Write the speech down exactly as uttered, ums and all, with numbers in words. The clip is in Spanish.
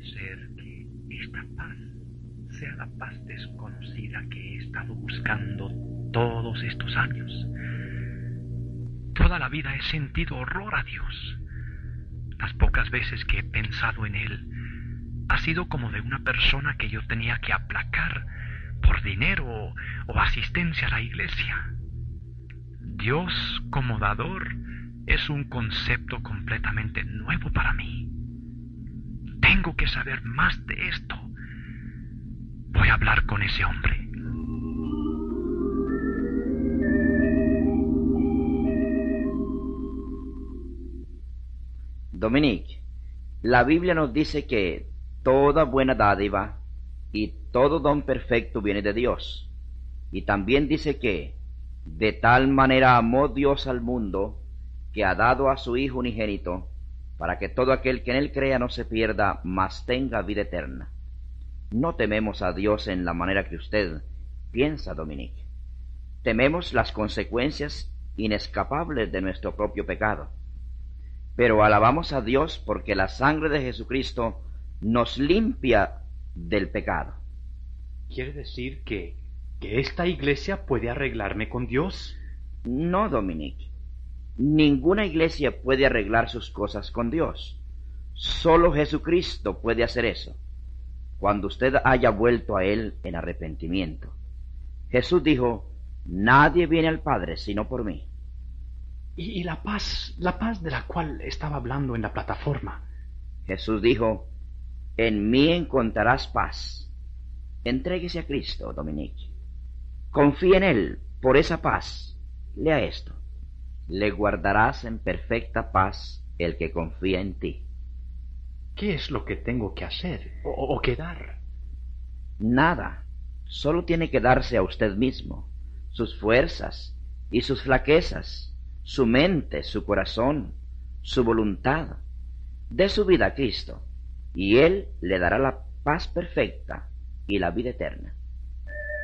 ser que esta paz sea la paz desconocida que he estado buscando todos estos años. Toda la vida he sentido horror a Dios. Las pocas veces que he pensado en Él ha sido como de una persona que yo tenía que aplacar por dinero o, o asistencia a la iglesia. Dios como dador es un concepto completamente nuevo para mí. Tengo que saber más de esto. Voy a hablar con ese hombre. Dominique, la Biblia nos dice que toda buena dádiva y todo don perfecto viene de Dios. Y también dice que de tal manera amó Dios al mundo que ha dado a su Hijo unigénito, para que todo aquel que en él crea no se pierda, mas tenga vida eterna. No tememos a Dios en la manera que usted piensa, Dominique. Tememos las consecuencias inescapables de nuestro propio pecado. Pero alabamos a Dios porque la sangre de Jesucristo nos limpia del pecado. ¿Quiere decir que, que esta iglesia puede arreglarme con Dios? No, Dominique. Ninguna iglesia puede arreglar sus cosas con Dios. Solo Jesucristo puede hacer eso, cuando usted haya vuelto a Él en arrepentimiento. Jesús dijo, nadie viene al Padre sino por mí. Y, y la paz, la paz de la cual estaba hablando en la plataforma. Jesús dijo, en mí encontrarás paz. Entréguese a Cristo, Dominique. Confía en Él por esa paz. Lea esto. Le guardarás en perfecta paz el que confía en ti. ¿Qué es lo que tengo que hacer o, o que dar? Nada. Solo tiene que darse a usted mismo, sus fuerzas y sus flaquezas, su mente, su corazón, su voluntad. Dé su vida a Cristo, y Él le dará la paz perfecta y la vida eterna.